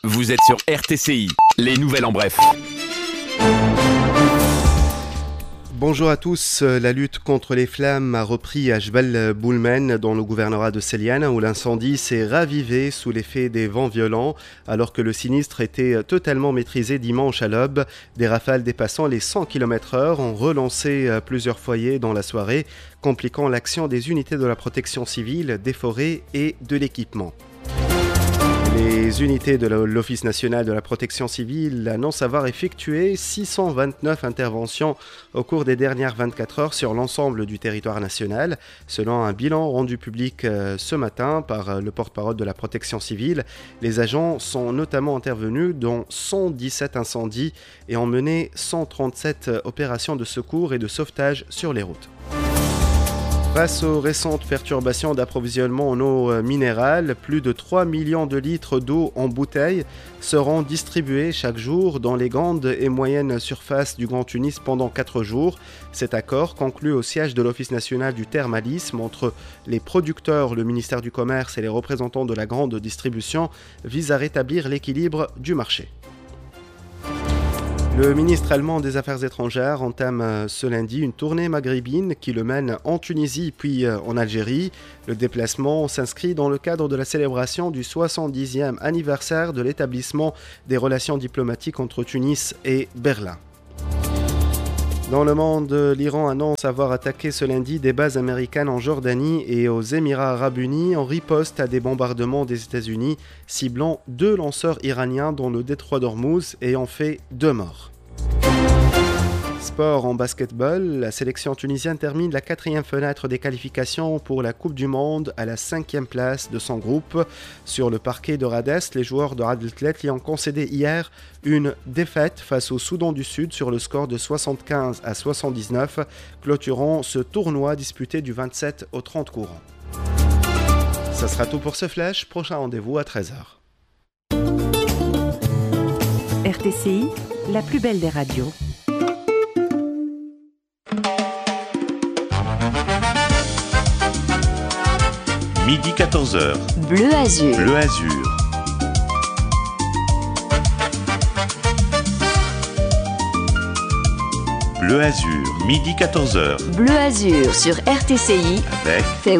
Vous êtes sur RTCI, les nouvelles en bref. Bonjour à tous. La lutte contre les flammes a repris à Jebel Boulmen dans le gouvernorat de Ceylan où l'incendie s'est ravivé sous l'effet des vents violents alors que le sinistre était totalement maîtrisé dimanche à l'aube. Des rafales dépassant les 100 km/h ont relancé plusieurs foyers dans la soirée, compliquant l'action des unités de la protection civile, des forêts et de l'équipement. Les unités de l'Office national de la protection civile annoncent avoir effectué 629 interventions au cours des dernières 24 heures sur l'ensemble du territoire national, selon un bilan rendu public ce matin par le porte-parole de la protection civile. Les agents sont notamment intervenus dans 117 incendies et ont mené 137 opérations de secours et de sauvetage sur les routes. Face aux récentes perturbations d'approvisionnement en eau minérale, plus de 3 millions de litres d'eau en bouteilles seront distribués chaque jour dans les grandes et moyennes surfaces du Grand Tunis pendant 4 jours. Cet accord, conclu au siège de l'Office national du thermalisme entre les producteurs, le ministère du Commerce et les représentants de la grande distribution, vise à rétablir l'équilibre du marché. Le ministre allemand des Affaires étrangères entame ce lundi une tournée maghrébine qui le mène en Tunisie puis en Algérie. Le déplacement s'inscrit dans le cadre de la célébration du 70e anniversaire de l'établissement des relations diplomatiques entre Tunis et Berlin. Dans le monde, l'Iran annonce avoir attaqué ce lundi des bases américaines en Jordanie et aux Émirats arabes unis en riposte à des bombardements des États-Unis, ciblant 2 lanceurs iraniens dans le détroit d'Ormuz et ayant fait 2 morts. Sport en basketball, la sélection tunisienne termine la 4e fenêtre des qualifications pour la Coupe du Monde à la 5e place de son groupe. Sur le parquet de Rades, les joueurs de Radletlet y ont concédé hier une défaite face au Soudan du Sud sur le score de 75 à 79, clôturant ce tournoi disputé du 27 au 30 courant. Ça sera tout pour ce flash, prochain rendez-vous à 13h. RTCI, la plus belle des radios. Midi 14h. Bleu Azur. Bleu Azur. Bleu Azur, midi 14h. Bleu Azur sur RTCI. Avec